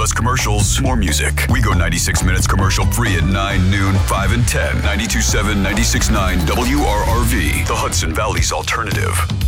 Less commercials, more music. We go 96 minutes commercial free at 9, noon, 5, and 10. 92.7, 96.9 WRRV, the Hudson Valley's alternative.